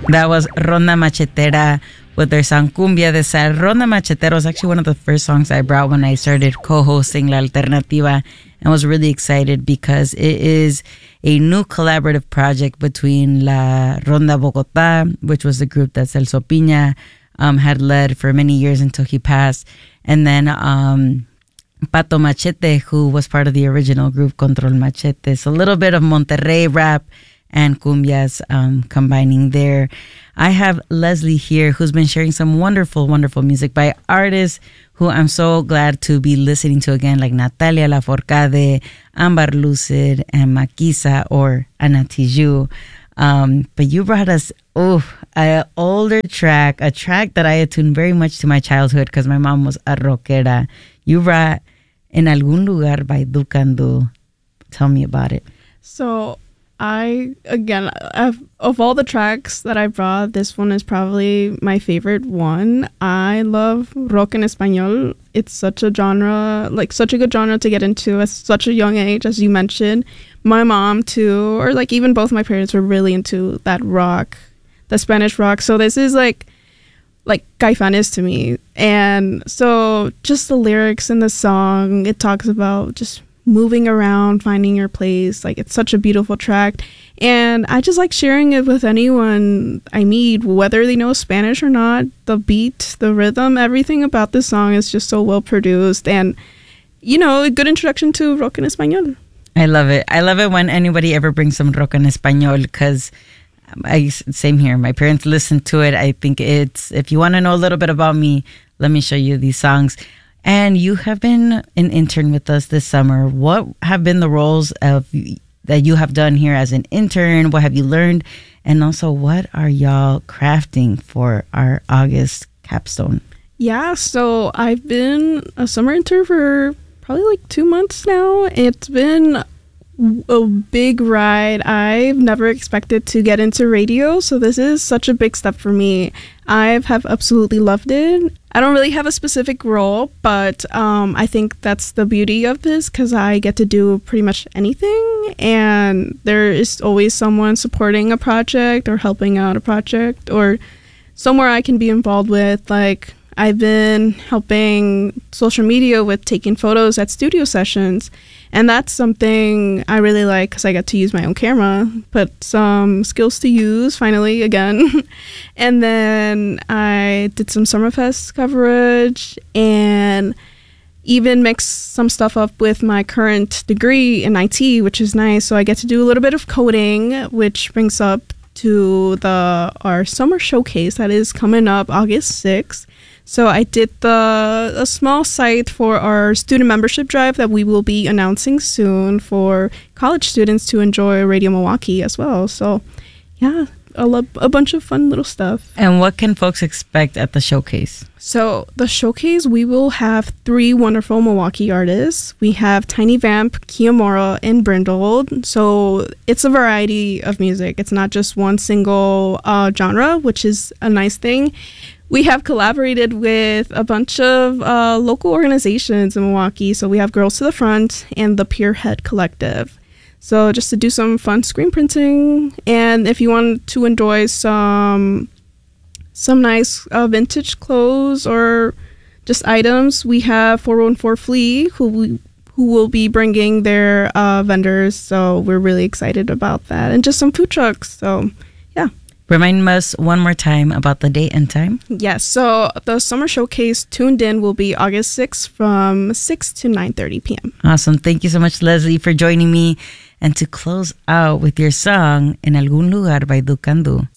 That was Ronda Machetera with their song Cumbia de Sal. Ronda Machetera was actually one of the first songs I brought when I started co-hosting La Alternativa, and was really excited because it is a new collaborative project between La Ronda Bogotá, which was the group that Celso Piña had led for many years until he passed, and then Pato Machete, who was part of the original group Control Machete. So a little bit of Monterrey rap and cumbias combining there. I have Leslie here, who's been sharing some wonderful, wonderful music by artists who I'm so glad to be listening to again, like Natalia Lafourcade, Ambar Lucid, and Maquisa or Ana Tijoux. But you brought us an older track, a track that I attuned very much to my childhood because my mom was a rockera. You brought En Algún Lugar by Ducandú. Tell me about it. So of all the tracks that I brought, this one is probably my favorite one. I love rock en español. It's such a genre, like such a good genre to get into at such a young age, as you mentioned. My mom too, or like even both my parents were really into that rock, the Spanish rock. So this is like Caifanes to me. And so just the lyrics in the song, it talks about just moving around, finding your place. Like, it's such a beautiful track. And I just like sharing it with anyone I meet, whether they know Spanish or not. The beat, the rhythm, everything about this song is just so well produced. And, you know, a good introduction to rock en español. I love it. I love it when anybody ever brings some rock en español because same here. My parents listened to it. I think it's, if you want to know a little bit about me, let me show you these songs. And you have been an intern with us this summer. What have been the roles that you have done here as an intern? What have you learned? And also, what are y'all crafting for our August capstone? Yeah, so I've been a summer intern for probably like 2 months now. It's been a big ride. I've never expected to get into radio, so this is such a big step for me. I have absolutely loved it. I don't really have a specific role, but I think that's the beauty of this because I get to do pretty much anything, and there is always someone supporting a project or helping out a project or somewhere I can be involved with. Like, I've been helping social media with taking photos at studio sessions, and that's something I really like because I get to use my own camera, put some skills to use finally again. And then I did some Summerfest coverage and even mixed some stuff up with my current degree in IT, which is nice. So I get to do a little bit of coding, which brings up to our summer showcase that is coming up August 6th. So I did a small site for our student membership drive that we will be announcing soon for college students to enjoy Radio Milwaukee as well. So yeah, a bunch of fun little stuff. And what can folks expect at the showcase? So the showcase, we will have 3 wonderful Milwaukee artists. We have Tiny Vamp, Kiamora, and Brindled. So it's a variety of music. It's not just one single genre, which is a nice thing. We have collaborated with a bunch of local organizations in Milwaukee. So we have Girls to the Front and the Peerhead Collective. So just to do some fun screen printing. And if you want to enjoy some nice vintage clothes or just items, we have 414 Flea, who will be bringing their vendors. So we're really excited about that. And just some food trucks. So yeah. Remind us one more time about the date and time. Yes, so the Summer Showcase Tuned In will be August 6th from 6 to 9:30 p.m. Awesome. Thank you so much, Leslie, for joining me. And to close out with your song, En Algún Lugar by Ducandú.